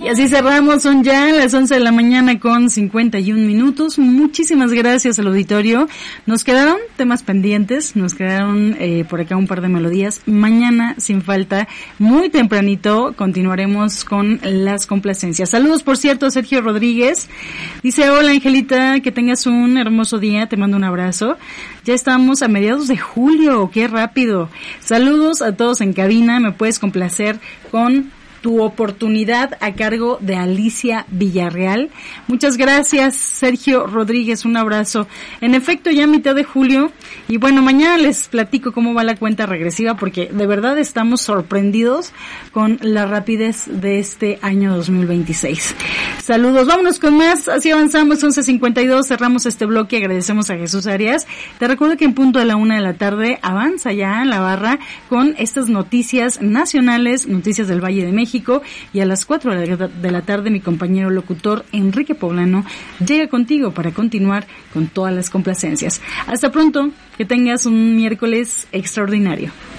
Y así cerramos, son ya las 11 de la mañana con 51 minutos. Muchísimas gracias al auditorio. Nos quedaron temas pendientes, nos quedaron por acá un par de melodías. Mañana, sin falta, muy tempranito, continuaremos con las complacencias. Saludos, por cierto, a Sergio Rodríguez. Dice, hola Angelita, que tengas un hermoso día, te mando un abrazo. Ya estamos a mediados de julio, qué rápido. Saludos a todos en cabina, me puedes complacer con Tu Oportunidad a cargo de Alicia Villarreal. Muchas gracias, Sergio Rodríguez, un abrazo. En efecto, ya mitad de julio, y bueno, mañana les platico cómo va la cuenta regresiva, porque de verdad estamos sorprendidos con la rapidez de este año 2026. Saludos, vámonos con más, así avanzamos, 11:52, cerramos este bloque, agradecemos a Jesús Arias. Te recuerdo que en punto de la 1 de la tarde avanza ya en la barra con estas noticias nacionales, noticias del Valle de México, y a las 4 de la tarde mi compañero locutor Enrique Poblano llega contigo para continuar con todas las complacencias. Hasta pronto, que tengas un miércoles extraordinario.